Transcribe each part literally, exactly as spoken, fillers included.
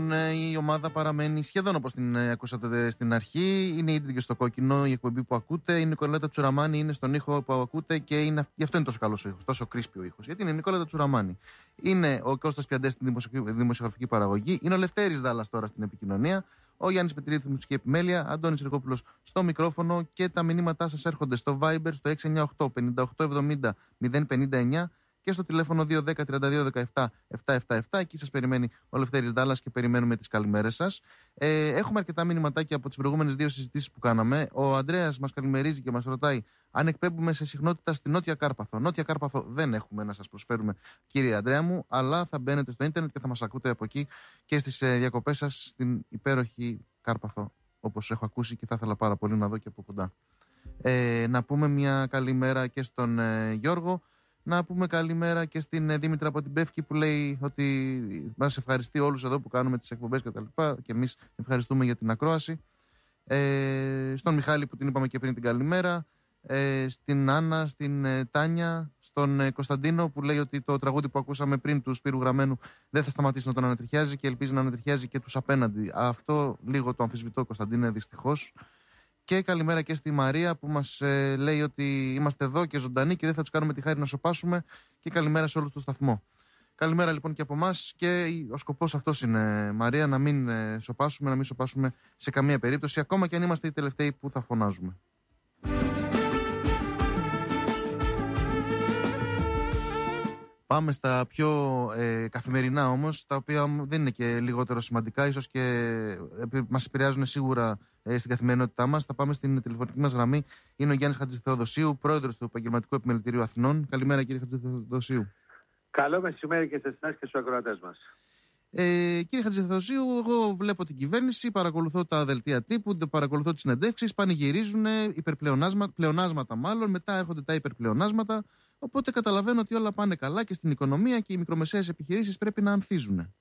λοιπόν η ομάδα παραμένει σχεδόν όπως την ακούσατε στην αρχή. Είναι η Ίντρικες στο κόκκινο, η εκπομπή που ακούτε. Η Νικολέτα Τσουραμάνη είναι στον ήχο που ακούτε και είναι, γι' αυτό είναι τόσο καλός ο ήχος, τόσο κρίσπη ο ήχος. Γιατί είναι η Νικολέτα Τσουραμάνη. Είναι ο Κώστας Πιαντές στην δημοσιογραφική παραγωγή. Είναι ο Λευτέρης Δάλλας τώρα στην επικοινωνία. Ο Γιάννης Πετρίδης στη μουσική επιμέλεια. Αντώνης Ρικόπουλος στο μικρόφωνο. Και τα μηνύματά σας έρχονται στο Viber στο έξι εννιά οκτώ πενήντα οκτώ εβδομήντα μηδέν πενήντα εννιά. Και στο τηλέφωνο δύο ένα μηδέν τριάντα δύο δεκαεπτά επτακόσια εβδομήντα επτά. Εκεί σας περιμένει ο Λευτέρης Δάλλας και περιμένουμε τις καλημέρες σας. Ε, έχουμε αρκετά μηνυματάκια από τις προηγούμενες δύο συζητήσεις που κάναμε. Ο Ανδρέας μας καλημερίζει και μας ρωτάει αν εκπέμπουμε σε συχνότητα στη Νότια Κάρπαθο. Νότια Κάρπαθο δεν έχουμε να σας προσφέρουμε, κύριε Ανδρέα μου, αλλά θα μπαίνετε στο ίντερνετ και θα μας ακούτε από εκεί και στις ε, διακοπές σας στην υπέροχη Κάρπαθο, όπως έχω ακούσει και θα ήθελα πάρα πολύ να δω και από κοντά. Ε, να πούμε μια καλημέρα και στον ε, Γιώργο. Να πούμε καλημέρα και στην Δήμητρα από την Πεύκη που λέει ότι μας ευχαριστεί όλους εδώ που κάνουμε τις εκπομπές και τα λοιπά και εμείς ευχαριστούμε για την ακρόαση. Ε, στον Μιχάλη που την είπαμε και πριν την καλημέρα. Ε, στην Άννα, στην ε, Τάνια, στον ε, Κωνσταντίνο που λέει ότι το τραγούδι που ακούσαμε πριν του Σπύρου Γραμμένου δεν θα σταματήσει να τον ανατριχιάζει και ελπίζει να ανατριχιάζει και τους απέναντι. Αυτό λίγο το αμφισβητώ, Κωνσταντίνε, δυστυχώς. Και καλημέρα και στη Μαρία που μας ε, λέει ότι είμαστε εδώ και ζωντανοί και δεν θα τους κάνουμε τη χάρη να σωπάσουμε. Και καλημέρα σε όλους στο σταθμό. Καλημέρα λοιπόν και από εμάς. Και ο σκοπός αυτός είναι, Μαρία, να μην ε, σωπάσουμε, να μην σωπάσουμε σε καμία περίπτωση, ακόμα και αν είμαστε οι τελευταίοι που θα φωνάζουμε. Πάμε στα πιο ε, καθημερινά όμως, τα οποία δεν είναι και λιγότερο σημαντικά, ίσως και ε, μας επηρεάζουν σίγουρα ε, στην καθημερινότητά μας. Θα πάμε στην τηλεφωνική μας γραμμή. Είναι ο Γιάννης Χατζηθεοδοσίου, πρόεδρος του Επαγγελματικού Επιμελητηρίου Αθηνών. Καλημέρα, κύριε Χατζηθεοδοσίου. Καλό μεσημέρι και σε εσάς και στους ακροατές μας. Ε, κύριε Χατζηθεοδοσίου, εγώ βλέπω την κυβέρνηση, παρακολουθώ τα δελτία τύπου, παρακολουθώ τις συνεντεύξεις, πανηγυρίζουν υπερπλεονάσματα, πλεονάσματα μάλλον, μετά έρχονται τα υπερπλεονάσματα. Οπότε καταλαβαίνω ότι όλα πάνε καλά και στην οικονομία και οι μικρομεσαίες επιχειρήσεις πρέπει να ανθίζουν.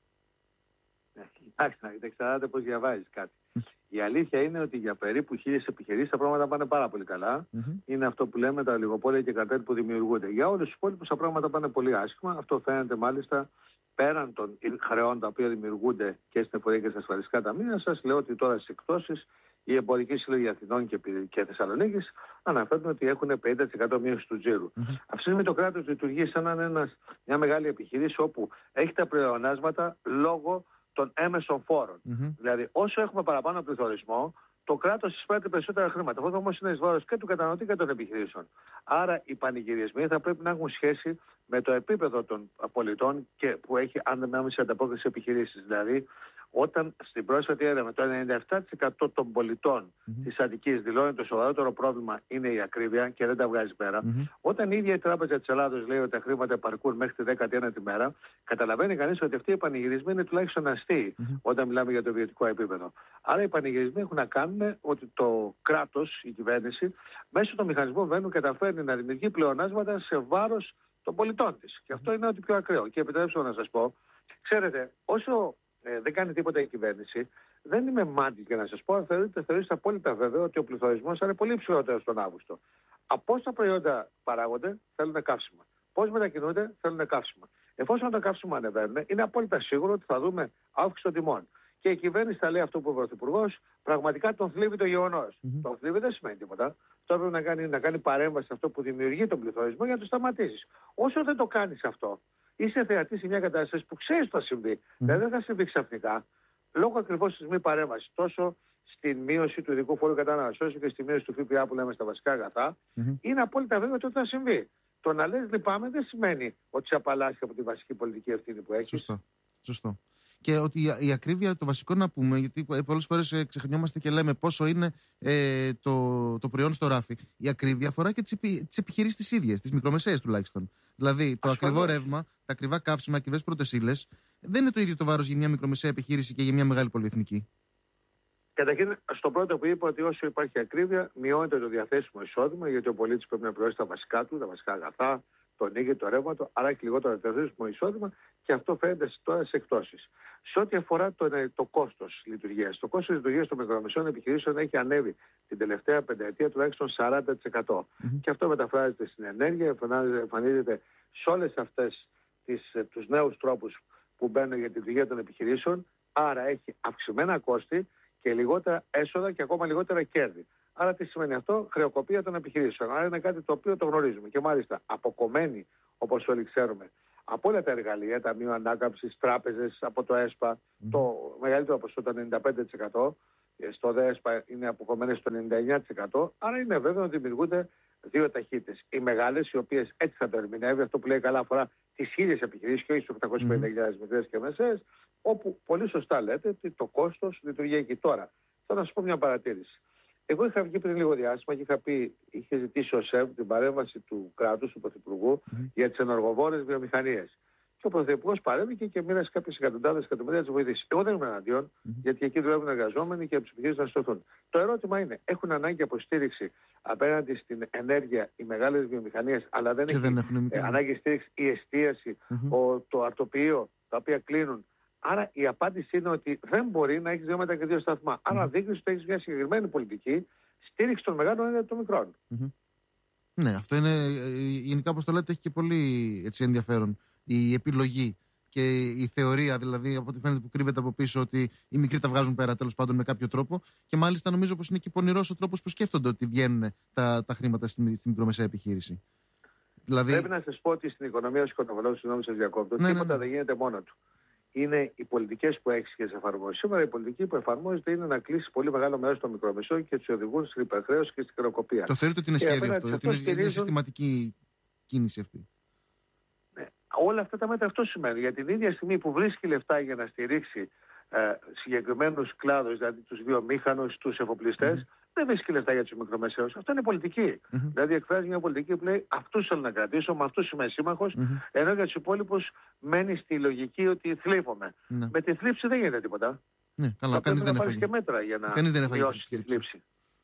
Εντάξει, να εξαρτάται πώς διαβάζεις κάτι. Η αλήθεια είναι ότι για περίπου χίλιες επιχειρήσεις τα πράγματα πάνε πάρα πολύ καλά. Mm-hmm. Είναι αυτό που λέμε τα ολιγοπόλια και καρτέλ που δημιουργούνται. Για όλους τους υπόλοιπους τα πράγματα πάνε πολύ άσχημα. Αυτό φαίνεται μάλιστα πέραν των χρεών τα οποία δημιουργούνται και στην εφορία και στα ασφαλιστικά ταμεία. Σας λέω ότι τώρα στις εκπτώσεις οι εμπορικοί σύλλογοι Αθηνών και, και Θεσσαλονίκης αναφέρουν ότι έχουν πενήντα τοις εκατό μείωση του τζίρου. Mm-hmm. Αυτή τη στιγμή το κράτος λειτουργεί σαν να είναι ένας, μια μεγάλη επιχείρηση όπου έχει τα πλεονάσματα λόγω των έμεσων φόρων. Mm-hmm. Δηλαδή, όσο έχουμε παραπάνω πληθωρισμό, το κράτος εισπράττει περισσότερα χρήματα. Αυτό όμως είναι εις βάρος και του καταναλωτή και των επιχειρήσεων. Άρα, οι πανηγυρισμοί θα πρέπει να έχουν σχέση με το επίπεδο των πολιτών και που έχει άμεση ανταπόκριση επιχειρήσεις. Δηλαδή, όταν στην πρόσφατη έρευνα το ενενήντα επτά τοις εκατό των πολιτών mm-hmm. της Αττικής δηλώνει το σοβαρότερο πρόβλημα είναι η ακρίβεια και δεν τα βγάζει πέρα, mm-hmm. όταν η ίδια η Τράπεζα της Ελλάδος λέει ότι τα χρήματα επαρκούν μέχρι τη δέκατη ένατη μέρα, καταλαβαίνει κανείς ότι αυτοί οι πανηγυρισμοί είναι τουλάχιστον αστείοι mm-hmm. όταν μιλάμε για το βιωτικό επίπεδο. Άρα οι πανηγυρισμοί έχουν να κάνουν ότι το κράτος, η κυβέρνηση, μέσω των μηχανισμών βαίνουν καταφέρνει να δημιουργεί πλεονάσματα σε βάρος των πολιτών της. Και αυτό είναι ό,τι πιο ακραίο. Και επιτρέψτε να σας πω, ξέρετε, όσο Ε, δεν κάνει τίποτα η κυβέρνηση, δεν είμαι μάτι για να σας πω, θεωρείται, θεωρείται απόλυτα βέβαιο ότι ο πληθωρισμός θα είναι πολύ υψηλότερος τον Αύγουστο. Από όσα προϊόντα παράγονται θέλουν καύσιμα. Πώς μετακινούνται θέλουν καύσιμα. Εφόσον τα καύσιμα ανεβαίνουν, είναι απόλυτα σίγουρο ότι θα δούμε αύξηση των τιμών. Και η κυβέρνηση θα λέει αυτό που είπε ο Πρωθυπουργός, πραγματικά τον θλίβει το γεγονός. Mm-hmm. Τον θλίβει δεν σημαίνει τίποτα. Αυτό πρέπει να κάνει, να κάνει παρέμβαση σε αυτό που δημιουργεί τον πληθωρισμό για να το σταματήσει. Όσο δεν το κάνεις αυτό, είσαι θεατής σε μια κατάσταση που ξέρεις ότι θα συμβεί. Mm. Δηλαδή δεν θα συμβεί ξαφνικά. Λόγω ακριβώς της μη παρέμβασης τόσο στην μείωση του ειδικού φόρου κατανάλωσης όσο και στη μείωση του ΦΠΑ που λέμε στα βασικά αγαθά, mm-hmm. είναι απόλυτα βέβαιο ότι θα συμβεί. Το να λες λυπάμαι δεν σημαίνει ότι σε απαλλάσσει από τη βασική πολιτική ευθύνη που έχεις. Σωστό. Σωστό. Και ότι η ακρίβεια, το βασικό να πούμε, γιατί πολλές φορές ξεχνιόμαστε και λέμε πόσο είναι ε, το, το προϊόν στο ράφι. Η ακρίβεια αφορά και τις, επι, τις επιχειρήσεις τις ίδιες, τις μικρομεσαίες τουλάχιστον. Δηλαδή, το Ασφαλώς. ακριβό ρεύμα, τα ακριβά καύσιμα, ακριβές πρώτες ύλες, δεν είναι το ίδιο το βάρος για μια μικρομεσαία επιχείρηση και για μια μεγάλη πολυεθνική. Καταρχήν, στο πρώτο που είπα ότι όσο υπάρχει ακρίβεια, μειώνεται το διαθέσιμο εισόδημα, γιατί ο πολίτης πρέπει να πληρώσει τα βασικά του, τα βασικά αγαθά, τον ήγε, το ρεύμα του, άρα έχει λιγότερο διαθέσιμο εισόδημα και αυτό φαίνεται τώρα σε εκπτώσεις. Σε ό,τι αφορά το, το κόστος λειτουργίας, το κόστος λειτουργίας των μικρομεσαίων επιχειρήσεων έχει ανέβει την τελευταία πενταετία τουλάχιστον σαράντα τοις εκατό. Mm-hmm. Και αυτό μεταφράζεται στην ενέργεια, εμφανίζεται σε όλες αυτές τις, τους νέους τρόπους που μπαίνουν για τη λειτουργία των επιχειρήσεων, Άρα έχει αυξημένα κόστη και λιγότερα έσοδα και ακόμα λιγότερα κέρδη. Άρα τι σημαίνει αυτό? Χρεοκοπία των επιχειρήσεων. Άρα είναι κάτι το οποίο το γνωρίζουμε. Και μάλιστα αποκομμένη, όπως όλοι ξέρουμε, από όλα τα εργαλεία, Ταμείο Ανάκαμψης, τράπεζες, από το ΕΣΠΑ, mm. το μεγαλύτερο ποσό το ενενήντα πέντε τοις εκατό, στο ΔΕΣΠΑ είναι αποκομμένες στο ενενήντα εννέα τοις εκατό, άρα είναι βέβαιο ότι δημιουργούνται δύο ταχύτητες. Οι μεγάλες, οι οποίες έτσι θα το ερμηνεύει, αυτό που λέει καλά αφορά τις χίλιες επιχειρήσεις και όχι στις οκτακόσιες πενήντα χιλιάδες mm. μικρές και μεσαίες, όπου πολύ σωστά λέτε ότι το κόστος λειτουργεί εκεί. Τώρα, θα να σας πω μια παρατήρηση. Εγώ είχα βγει πριν λίγο διάστημα και είχα πει, είχε ζητήσει ο ΣΕΒ την παρέμβαση του κράτους, του Πρωθυπουργού, mm. για τις ενεργοβόρες βιομηχανίες. Και ο Πρωθυπουργός παρέμβηκε και μοίρασε κάποιες εκατοντάδες εκατομμύρια να τις βοηθήσει. Εγώ δεν είμαι εναντίον, mm. γιατί εκεί δουλεύουν εργαζόμενοι και από τις επιχειρήσεις να στρωθούν. Το ερώτημα είναι, έχουν ανάγκη από στήριξη απέναντι στην ενέργεια οι μεγάλες βιομηχανίες, αλλά δεν έχουν ε, ανάγκη στήριξη η εστίαση, mm-hmm. ο, το αρτοποιείο, τα οποία κλείνουν. Άρα η απάντηση είναι ότι δεν μπορεί να έχει δύο μέτρα και δύο σταθμά. Mm-hmm. Άρα δείχνει ότι έχει μια συγκεκριμένη πολιτική στήριξη των μεγάλων έναντι των μικρών. Mm-hmm. Ναι, αυτό είναι γενικά, όπως το λέτε, έχει και πολύ έτσι, ενδιαφέρον. Η επιλογή και η θεωρία, δηλαδή, από ό,τι φαίνεται που κρύβεται από πίσω, ότι οι μικροί τα βγάζουν πέρα τέλος πάντων με κάποιο τρόπο. Και μάλιστα νομίζω πως είναι και πονηρός ο τρόπος που σκέφτονται ότι βγαίνουν τα, τα χρήματα στην, στην μικρομεσαία επιχείρηση. Δηλαδή... Πρέπει να σας πω ότι στην οικονομία ως οικονομολόγος, συγγνώμη σας διακόπτω, ναι, τίποτα ναι, ναι. δεν γίνεται μόνο του. Είναι οι πολιτικές που έχεις και τις εφαρμόσεις. Σήμερα η πολιτική που εφαρμόζεται είναι να κλείσει πολύ μεγάλο μέρος των μικρομεσαίων και τους οδηγούν στην υπερχρέωση και στην χρεοκοπία. Το θεωρείτε ότι είναι σχέδιο αυτό, ότι είναι, στηρίζουν... είναι συστηματική κίνηση αυτή? Ναι. Όλα αυτά τα μέτρα αυτό σημαίνει. Για την ίδια στιγμή που βρίσκει λεφτά για να στηρίξει ε, συγκεκριμένους κλάδους, δηλαδή τους βιομήχανους, τους εφοπλιστές, mm-hmm. δεν βρίσκει λεφτά για τους μικρομεσαίους. Αυτό είναι πολιτική. Mm-hmm. Δηλαδή εκφράζει μια πολιτική που λέει αυτούς θέλω να κρατήσω, με αυτούς είμαι σύμμαχος, mm-hmm. ενώ για τους υπόλοιπους μένει στη λογική ότι θλίβομαι. Mm-hmm. Με τη θλίψη δεν γίνεται τίποτα. Ναι, καλά, κανείς δεν έφαγε. Και μέτρα για να μειώσει τη θλίψη.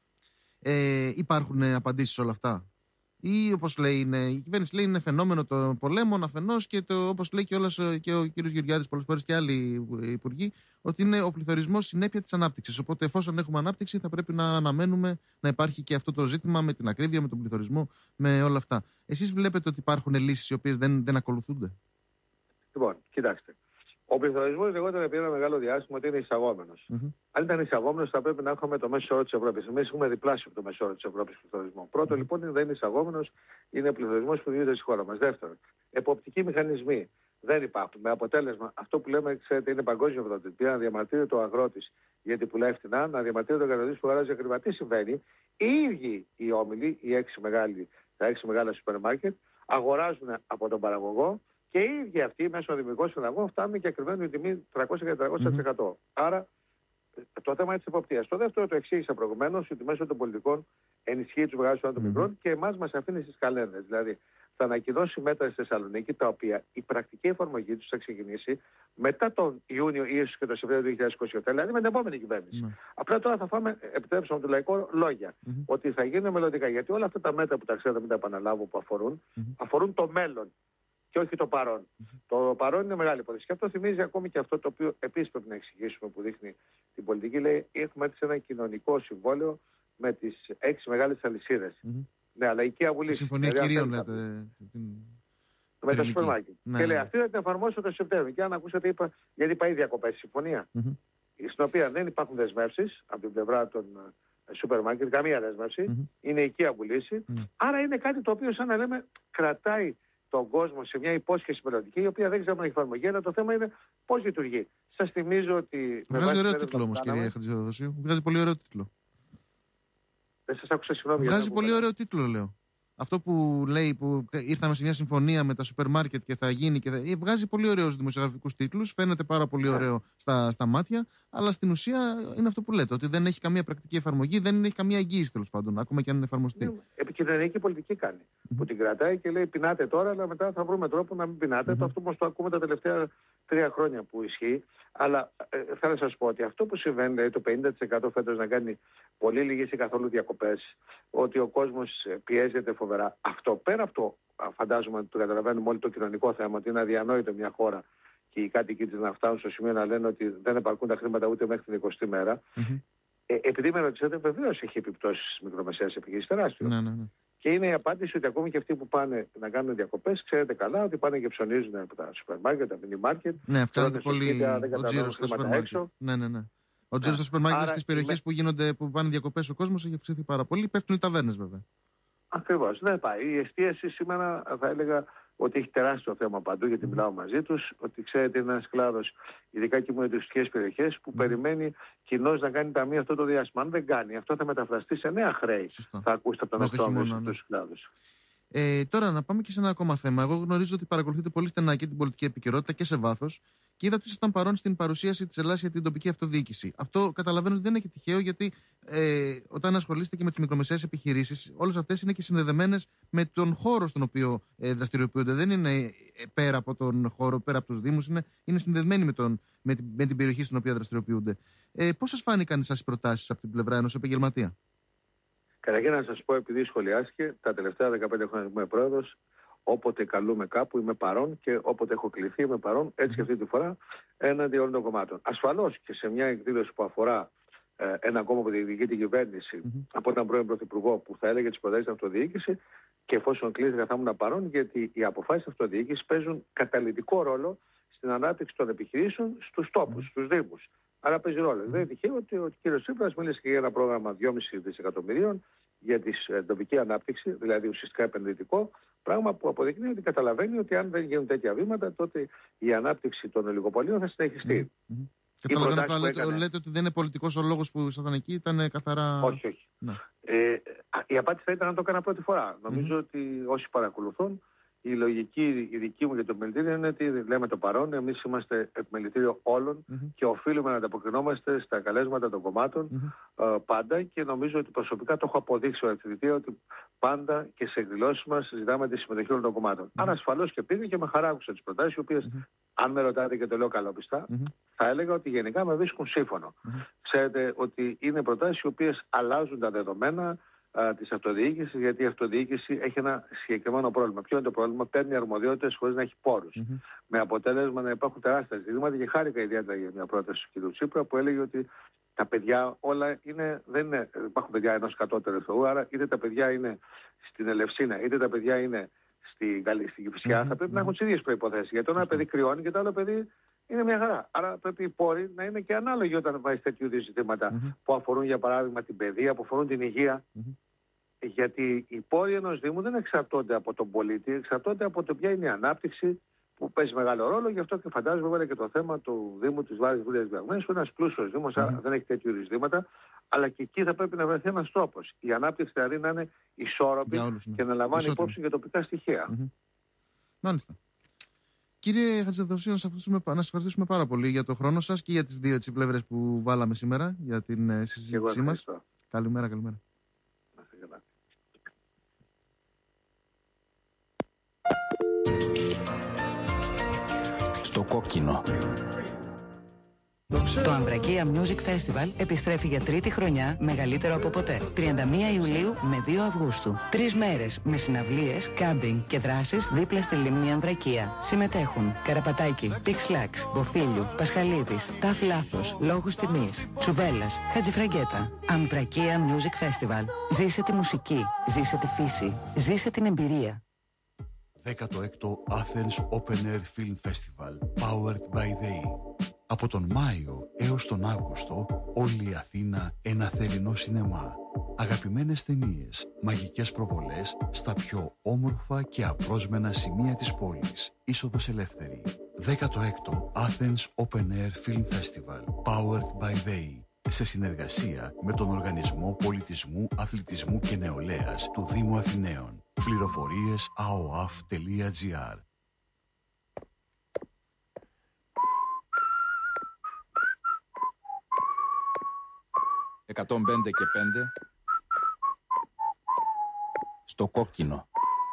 Ε, υπάρχουν απαντήσεις σε όλα αυτά? Ή όπως λέει, είναι, η κυβέρνηση λέει είναι φαινόμενο των πολέμων αφενός και το, όπως λέει και, όλας, και ο κ. Γεωργιάδης πολλές φορές και άλλοι υπουργοί, ότι είναι ο πληθωρισμός συνέπεια της ανάπτυξης. Οπότε εφόσον έχουμε ανάπτυξη θα πρέπει να αναμένουμε να υπάρχει και αυτό το ζήτημα με την ακρίβεια, με τον πληθωρισμό, με όλα αυτά. Εσείς βλέπετε ότι υπάρχουν λύσεις οι οποίες δεν, δεν ακολουθούνται? Λοιπόν, κοιτάξτε. Ο πληθωρισμός λεγόταν επί ένα μεγάλο διάστημα ότι είναι εισαγόμενος. Mm-hmm. Αν ήταν εισαγόμενος, θα πρέπει να έχουμε το μέσο όρο της Ευρώπης. Εμείς έχουμε διπλάσιο από το μέσο όρο της Ευρώπης πληθωρισμό. Πρώτο, λοιπόν, δεν είναι εισαγόμενος, είναι πληθωρισμός που δίνεται στη χώρα μας. Δεύτερον, εποπτικοί μηχανισμοί δεν υπάρχουν. Με αποτέλεσμα, αυτό που λέμε, ξέρετε, είναι παγκόσμιο πρωτοτυπία, να διαμαρτύρεται ο αγρότης γιατί πουλάει φθηνά, να διαμαρτύρεται ο καταναλωτής που αγοράζει ακριβά. Τι συμβαίνει? Οι ίδιοι οι όμιλοι, οι έξι μεγάλοι, τα έξι μεγάλα σούπερ μάρκετ, αγοράζουν από τον παραγωγό. Και οι ίδιοι αυτοί μέσω των δημιουργικών συναλλαγών φτάνουν και ακριβένουν την τιμή τριακόσια με τετρακόσια τοις εκατό. Mm-hmm. Άρα το θέμα είναι της εποπτείας. Το δεύτερο το εξήγησα προηγουμένως, ότι μέσω των πολιτικών ενισχύει τους μεγάλους των mm-hmm. μικρών και εμάς μας αφήνει στις καλένδες. Δηλαδή θα ανακοινώσει μέτρα στη Θεσσαλονίκη, τα οποία η πρακτική εφαρμογή τους θα ξεκινήσει μετά τον Ιούνιο ή ίσως και τον Σεπτέμβριο του είκοσι είκοσι οκτώ, δηλαδή με την επόμενη κυβέρνηση. Mm-hmm. Απλά τώρα θα φάμε, επιτρέψτε μου το λαϊκό, λόγια. Mm-hmm. Ότι θα γίνουν μελλοντικά. Γιατί όλα αυτά τα μέτρα που τα ξέρετε, μην τα επαναλάβω, που αφορούν, mm-hmm. αφορούν το μέλλον. Και όχι το παρόν. Mm-hmm. Το παρόν είναι μεγάλη υπόθεση. Και αυτό θυμίζει ακόμη και αυτό το οποίο επίσης πρέπει να εξηγήσουμε, που δείχνει την πολιτική. Λέει: έχουμε έτσι ένα κοινωνικό συμβόλαιο με τις έξι μεγάλες αλυσίδες. Mm-hmm. Ναι, αλλά η IKEA Βουλή. Συμφωνία κυρίων, λέτε. Με τα σούπερ μάρκετ. Ναι, και λέει: αυτή θα την εφαρμόσω το Σεπτέμβριο. Και αν ακούσατε, είπα, γιατί είπα ήδη διακοπές συμφωνία, mm-hmm. στην οποία δεν υπάρχουν δεσμεύσεις από την πλευρά των σούπερ μάρκετ, καμία δέσμευση. Mm-hmm. Είναι η IKEA Βουλή. Mm-hmm. Άρα είναι κάτι το οποίο, σαν να λέμε, κρατάει τον κόσμο σε μια υπόσχεση μελλοντική, η οποία δεν ξέρουμε να έχει εφαρμογή, αλλά το θέμα είναι πώς λειτουργεί. Σας θυμίζω ότι. Βγάζει ωραίο τίτλο όμως, κυρία Χατζηδοδοσίου. Βγάζει πολύ ωραίο τίτλο. Δεν σας άκουσα, συγγνώμη. Βγάζει πολύ ωραίο τίτλο, λέω. Αυτό που λέει που ήρθαμε σε μια συμφωνία με τα σούπερ μάρκετ και θα γίνει και θα... βγάζει πολύ ωραίους δημοσιογραφικούς τίτλους, φαίνεται πάρα πολύ ωραίο στα, στα μάτια, αλλά στην ουσία είναι αυτό που λέτε, ότι δεν έχει καμία πρακτική εφαρμογή, δεν έχει καμία εγγύηση τέλος πάντων, ακόμα και αν είναι εφαρμοστεί. Επικοινωνιακή πολιτική κάνει. Mm-hmm. Που την κρατάει και λέει πεινάτε τώρα, αλλά μετά θα βρούμε τρόπο να μην πεινάτε. Mm-hmm. Το αυτό όμως το ακούμε τα τελευταία τρία χρόνια που ισχύει. Αλλά ε, θέλω να σας πω ότι αυτό που συμβαίνει, δηλαδή το πενήντα τοις εκατό φέτος να κάνει πολύ λίγες ή καθόλου διακοπές, ότι ο κόσμος πιέζεται φοβερά. Αυτό πέρα από το, φαντάζομαι ότι το καταλαβαίνουμε όλοι, το κοινωνικό θέμα, ότι είναι αδιανόητο μια χώρα και οι κάτοικοι της να φτάνουν στο σημείο να λένε ότι δεν επαρκούν τα χρήματα ούτε μέχρι την εικοστή μέρα. Mm-hmm. Ε, επειδή με ρωτήσατε, βεβαίως έχει επιπτώσεις στις μικρομεσαίες επιχειρήσεις, τεράστιο. Ναι, ναι, ναι. Και είναι η απάντηση ότι ακόμη και αυτοί που πάνε να κάνουν διακοπές, ξέρετε καλά ότι πάνε και ψωνίζουν από τα σούπερ μάρκετ, τα μινι μάρκετ. Ναι, αυξάνεται πολύ ο τζίρος στα σούπερ μάρκετ. Ναι, ναι, ναι. Ο τζίρος στα σούπερ μάρκετ στις περιοχές που, γίνονται, που πάνε διακοπές ο κόσμος έχει αυξηθεί πάρα πολύ. Πέφτουν οι ταβέρνες βέβαια. Ακριβώς. Δεν πάει. Η εστίαση σήμερα θα έλεγα ότι έχει τεράστιο θέμα παντού, γιατί mm. μιλάω μαζί τους, ότι ξέρετε είναι ένας κλάδος, ειδικά και με τουριστικές περιοχές, που mm. περιμένει κοινώς να κάνει ταμείο αυτό το διάστημα. Αν δεν κάνει, αυτό θα μεταφραστεί σε νέα χρέη. Σωστά. Θα ακούσετε από τον Οκτώβριο σε αυτούς τους κλάδους. Ε, τώρα να πάμε και σε ένα ακόμα θέμα. Εγώ γνωρίζω ότι παρακολουθείτε πολύ στενά και την πολιτική επικαιρότητα και σε βάθος και είδα ότι ήσασταν παρόν στην παρουσίαση της Ελλάδας για την τοπική αυτοδιοίκηση. Αυτό καταλαβαίνω ότι δεν είναι και τυχαίο, γιατί ε, όταν ασχολείστε και με τις μικρομεσαίες επιχειρήσεις, όλες αυτές είναι και συνδεδεμένες με τον χώρο στον οποίο ε, δραστηριοποιούνται. Δεν είναι πέρα από τον χώρο, πέρα από τους Δήμους, είναι, είναι συνδεδεμένοι με, τον, με, την, με την περιοχή στην οποία δραστηριοποιούνται. Ε, πώς σας φάνηκαν εσάς οι προτάσεις από την πλευρά ενός επαγγελματία? Καταρχήν να σας πω, επειδή σχολιάστηκε, τα τελευταία δεκαπέντε χρόνια που είμαι πρόεδρος, όποτε καλούμε κάπου είμαι παρόν και όποτε έχω κληθεί είμαι παρόν, έτσι και αυτή τη φορά, έναντι όλων των κομμάτων. Ασφαλώς και σε μια εκδήλωση που αφορά ε, ένα κόμμα που διεκδικεί την κυβέρνηση mm-hmm. από έναν πρώην πρωθυπουργό που θα έλεγε τις προτάσεις στην αυτοδιοίκηση, και εφόσον κλείστηκα θα ήμουν παρόν, γιατί οι αποφάσεις αυτοδιοίκησης παίζουν καταλυτικό ρόλο στην ανάπτυξη των επιχειρήσεων στους τόπους, mm-hmm. στους Δήμους. Άρα παίζει ρόλο. Mm-hmm. Δεν είναι τυχαίο ότι ο κ. Τσίπρας μίλησε και για ένα πρόγραμμα δυόμισι δισεκατομμυρίων για την ε, τοπική ανάπτυξη, δηλαδή ουσιαστικά επενδυτικό, πράγμα που αποδεικνύει ότι καταλαβαίνει ότι αν δεν γίνουν τέτοια βήματα, τότε η ανάπτυξη των ολιγοπολίων θα συνεχιστεί. Mm-hmm. Καταλαβαίνω τώρα λέτε, έκανε... λέτε ότι δεν είναι πολιτικός ο λόγος που ήσασταν εκεί, ήταν καθαρά. Όχι, όχι. Ναι. Ε, η απάντηση θα ήταν να το έκανα πρώτη φορά. Mm-hmm. Νομίζω ότι όσοι παρακολουθούν, η λογική η δική μου για το επιμελητήριο είναι ότι λέμε το παρόν, εμείς είμαστε επιμελητήριο όλων mm-hmm. και οφείλουμε να ανταποκρινόμαστε στα καλέσματα των κομμάτων mm-hmm. ε, πάντα, και νομίζω ότι προσωπικά το έχω αποδείξει ο θητεία ότι πάντα και σε εκδηλώσεις μας ζητάμε τη συμμετοχή όλων των κομμάτων. Mm-hmm. Άρα ασφαλώς και πήγα και με χαρά άκουσα τις προτάσεις, οι οποίες, mm-hmm. αν με ρωτάτε και το λέω καλόπιστα, mm-hmm. θα έλεγα ότι γενικά με βρίσκουν σύμφωνο. Mm-hmm. Ξέρετε ότι είναι προτάσεις οι οποίες αλλάζουν τα δεδομένα της αυτοδιοίκησης, γιατί η αυτοδιοίκηση έχει ένα συγκεκριμένο πρόβλημα. Ποιο είναι το πρόβλημα? Παίρνει αρμοδιότητες χωρίς να έχει πόρους. Mm-hmm. Με αποτέλεσμα να υπάρχουν τεράστια ζητήματα, και χάρηκα ιδιαίτερα για μια πρόταση του κ. Τσίπρα που έλεγε ότι τα παιδιά όλα είναι, δεν είναι, υπάρχουν παιδιά ενός κατώτερου θεού, άρα είτε τα παιδιά είναι στην Ελευσίνα, είτε τα παιδιά είναι στη Γαλλία, στην Κηφισιά, mm-hmm. θα πρέπει mm-hmm. να έχουν τις ίδιες προϋποθέσεις. Γιατί το ένα mm-hmm. παιδί κρυώνει και το άλλο παιδί είναι μια χαρά. Άρα πρέπει οι πόροι να είναι και ανάλογοι όταν βάζει τέτοιου είδους ζητήματα mm-hmm. που αφορούν για παράδειγμα την παιδεία, που αφορούν την υγεία. Mm-hmm. Γιατί οι πόροι ενός Δήμου δεν εξαρτώνται από τον πολίτη, εξαρτώνται από το ποια είναι η ανάπτυξη, που παίζει μεγάλο ρόλο. Γι' αυτό και φαντάζομαι βέβαια και το θέμα του Δήμου της Βάρης Βουλίας Διαγμένης, που είναι ένας πλούσιος Δήμος, mm-hmm. άρα δεν έχει τέτοιου είδους ζητήματα, αλλά και εκεί θα πρέπει να βρεθεί ένας τρόπος. Η ανάπτυξη δηλαδή να είναι ισόρροπη όλους, ναι. και να λαμβάνει Ισότιμη. υπόψη και τοπικά στοιχεία. Mm-hmm. Μάλιστα. Κύριε Χατζηδοσίου, να σας ευχαριστήσουμε πάρα πολύ για το χρόνο σας και για τις δύο πλευρές που βάλαμε σήμερα για την συζήτησή μας. Καλημέρα, καλημέρα. Στο κόκκινο. Το Αμβρακία Music Festival επιστρέφει για τρίτη χρονιά, μεγαλύτερο από ποτέ. τριάντα μία Ιουλίου με δύο Αυγούστου. Τρεις μέρες με συναυλίες, κάμπινγκ και δράσεις δίπλα στη λίμνη Αμβρακία. Συμμετέχουν Καραπατάκη, Πιξλάξ, Μποφίλιου, Πασχαλίδης, Ταφ Λάθος, Λόγους Τιμής, Τσουβέλλας, Χατζηφραγκέτα. Αμβρακία Music Festival. Ζήσε τη μουσική, ζήσε τη φύση, ζήσε την εμπειρία. δέκατο έκτο Athens Open Air Film Festival, powered by they. Από τον Μάιο έως τον Αύγουστο, όλη η Αθήνα ένα θερινό σινεμά. Αγαπημένες ταινίες, μαγικές προβολές στα πιο όμορφα και απρόσμενα σημεία της πόλης. Είσοδος ελεύθερη. δέκατο έκτο Athens Open Air Film Festival, powered by they. Σε συνεργασία με τον Οργανισμό Πολιτισμού, Αθλητισμού και Νεολαίας του Δήμου Αθηναίων. Πληροφορίες a o a f τελεία g r. εκατόν πέντε και πέντε στο κόκκινο.